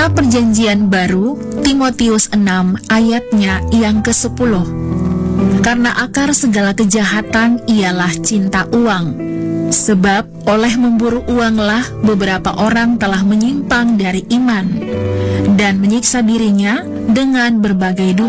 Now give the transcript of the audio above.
Kitab Perjanjian Baru, Timotius 6 ayatnya yang ke-10. Karena akar segala kejahatan ialah cinta uang. Sebab oleh memburu uanglah beberapa orang telah menyimpang dari iman dan menyiksa dirinya dengan berbagai duka.